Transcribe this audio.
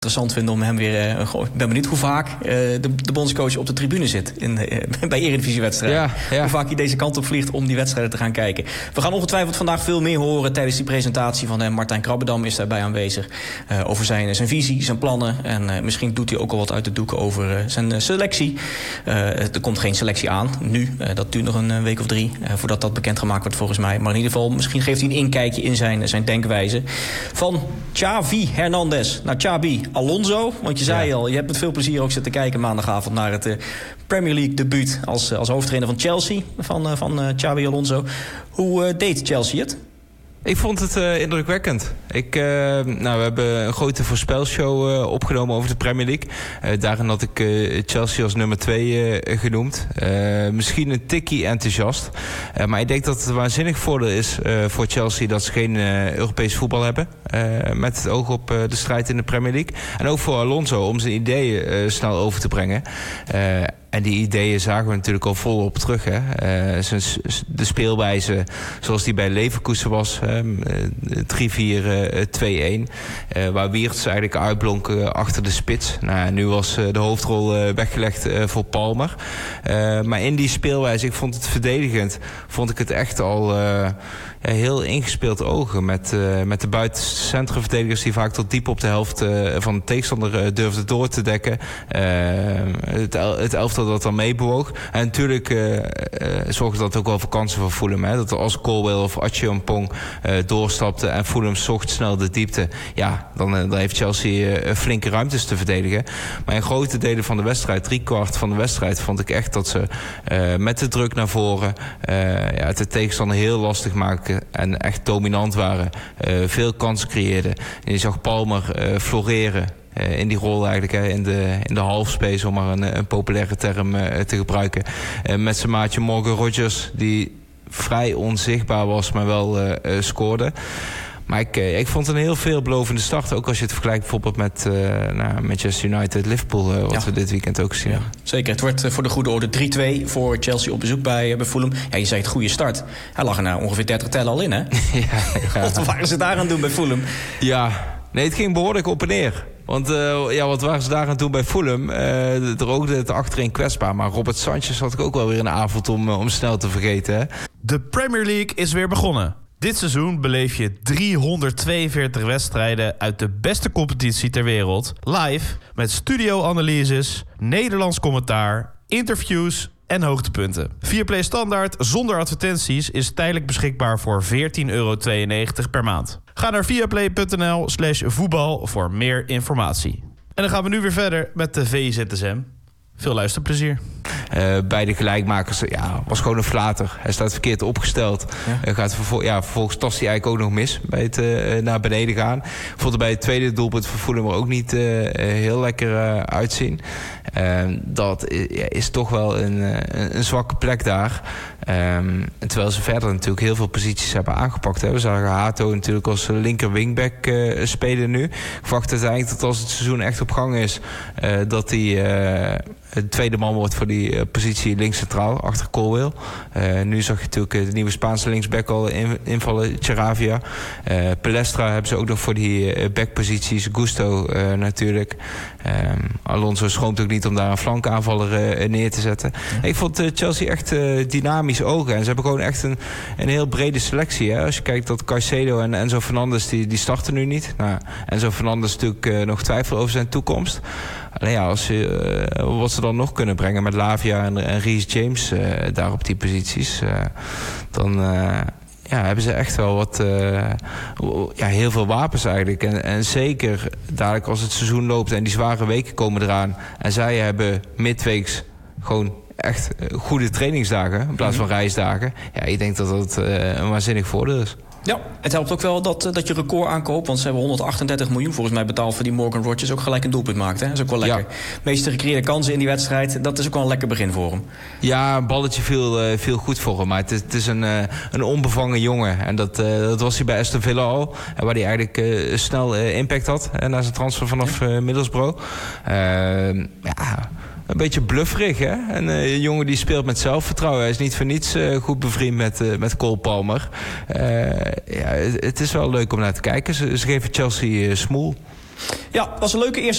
Interessant vinden om hem weer... ik ben benieuwd hoe vaak de bondscoach op de tribune zit bij Eredivisiewedstrijden. Ja. Hoe vaak hij deze kant op vliegt om die wedstrijden te gaan kijken. We gaan ongetwijfeld vandaag veel meer horen tijdens die presentatie van Martijn Krabbedam is daarbij aanwezig. Over zijn visie, zijn plannen. En misschien doet hij ook al wat uit de doeken over zijn selectie. Er komt geen selectie aan nu. Dat duurt nog een week of 3 voordat dat bekendgemaakt wordt volgens mij. Maar in ieder geval, misschien geeft hij een inkijkje in zijn denkwijze. Van Xavi Hernandez naar Xabi Alonso. Want je zei al, je hebt met veel plezier ook zitten kijken maandagavond naar het Premier League debuut als hoofdtrainer van Chelsea van Xabi Alonso. Hoe deed Chelsea het? Ik vond het indrukwekkend. We hebben een grote voorspelshow opgenomen over de Premier League. Daarin had ik Chelsea als nummer 2 genoemd. Misschien een tikkie enthousiast. Maar ik denk dat het een waanzinnig voordeel is voor Chelsea dat ze geen Europees voetbal hebben. Met het oog op de strijd in de Premier League. En ook voor Alonso om zijn ideeën snel over te brengen. En die ideeën zagen we natuurlijk al volop terug. Hè? De speelwijze zoals die bij Leverkusen was. 3-4-2-1. Waar Wiertz eigenlijk uitblonk achter de spits. Nu was de hoofdrol weggelegd voor Palmer. Maar in die speelwijze, ik vond het verdedigend. Vond ik het echt al heel ingespeeld ogen. Met de buitencentrum-verdedigers die vaak tot diep op de helft van de tegenstander durfden door te dekken. Het elftal dat dan meebewoog. En natuurlijk zorgde dat ook wel voor kansen voor Fulham. Hè? Dat als Colwill of Acheampong doorstapte en Fulham zocht snel de diepte. Ja, dan heeft Chelsea flinke ruimtes te verdedigen. Maar in grote delen van de wedstrijd, 3/4 van de wedstrijd, vond ik echt dat ze met de druk naar voren het de tegenstander heel lastig maakten en echt dominant waren. Veel kansen creëerden. En je zag Palmer floreren. In die rol eigenlijk, in de halfspace, om maar een populaire term te gebruiken. Met zijn maatje Morgan Rogers, die vrij onzichtbaar was, maar wel scoorde. Maar ik vond het een heel veelbelovende start. Ook als je het vergelijkt bijvoorbeeld met Manchester United, Liverpool, wat we dit weekend ook zien. Ja. Zeker, het wordt voor de goede orde 3-2 voor Chelsea op bezoek bij Fulham. Ja, je zei het, goede start. Hij lag er nou ongeveer 30 tellen al in, hè? Wat waren ze daar aan doen bij Fulham? Ja, nee, het ging behoorlijk op en neer. Want wat waren ze daar aan doen bij Fulham? Er oogde het achterin kwetsbaar. Maar Robert Sanchez had ik ook wel weer een avond om snel te vergeten. Hè? De Premier League is weer begonnen. Dit seizoen beleef je 342 wedstrijden uit de beste competitie ter wereld. Live met studio-analyses, Nederlands commentaar, interviews en hoogtepunten. Viaplay Standaard zonder advertenties is tijdelijk beschikbaar voor €14,92 per maand. Ga naar viaplay.nl/voetbal voor meer informatie. En dan gaan we nu weer verder met de VZSM. Veel luisterplezier. Bij de gelijkmakers, was gewoon een flater. Hij staat verkeerd opgesteld. Vervolgens tast hij eigenlijk ook nog mis bij het naar beneden gaan. Ik vond het bij het tweede doelpunt van Fulham er ook niet heel lekker uitzien. Dat is toch wel een zwakke plek daar. Terwijl ze verder natuurlijk heel veel posities hebben aangepakt. Hè. We zagen Hato natuurlijk als linker wingback spelen nu. Ik verwacht uiteindelijk dat als het seizoen echt op gang is, dat hij de tweede man wordt voor die positie links centraal, achter Colwill. Nu zag je natuurlijk de nieuwe Spaanse linksback al invallen, Charavia. Palestra hebben ze ook nog voor die backposities. Gusto natuurlijk. Alonso schroomt ook niet om daar een flankaanvaller neer te zetten. Ja. Ik vond Chelsea echt dynamisch ogen. En ze hebben gewoon echt een heel brede selectie. Hè? Als je kijkt dat Caicedo en Enzo Fernandez, die starten nu niet. Enzo Fernandez natuurlijk nog twijfel over zijn toekomst. Alleen wat ze dan nog kunnen brengen met Lavia en Reece James daar op die posities. Dan hebben ze echt wel heel veel wapens eigenlijk. En zeker dadelijk als het seizoen loopt en die zware weken komen eraan. En zij hebben midweeks gewoon echt goede trainingsdagen in plaats van reisdagen. Ja, ik denk dat dat een waanzinnig voordeel is. Ja, het helpt ook wel dat je record aankoopt. Want ze hebben 138 miljoen volgens mij betaald voor die Morgan Rogers. Ook gelijk een doelpunt maakt. Hè? Dat is ook wel lekker. Ja. De meeste gecreëerde kansen in die wedstrijd. Dat is ook wel een lekker begin voor hem. Ja, een balletje viel goed voor hem. Maar het is een onbevangen jongen. En dat was hij bij Aston Villa al. En waar hij eigenlijk snel impact had. Na zijn transfer vanaf Middlesbrough. Een beetje blufferig, hè? Een jongen die speelt met zelfvertrouwen. Hij is niet voor niets goed bevriend met Cole Palmer. Het is wel leuk om naar te kijken. Ze geven Chelsea smoel. Ja, het was een leuke eerste